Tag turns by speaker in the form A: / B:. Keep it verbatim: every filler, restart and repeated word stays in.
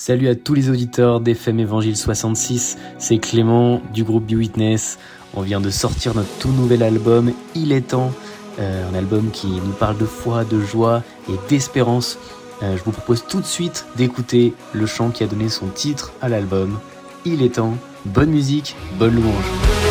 A: Salut à tous les auditeurs d'F M Évangile soixante-six, c'est Clément du groupe Be Witness. On vient de sortir notre tout nouvel album, Il est temps, euh, un album qui nous parle de foi, de joie et d'espérance. Euh, je vous propose tout de suite d'écouter le chant qui a donné son titre à l'album, Il est temps. Bonne musique, bonne louange.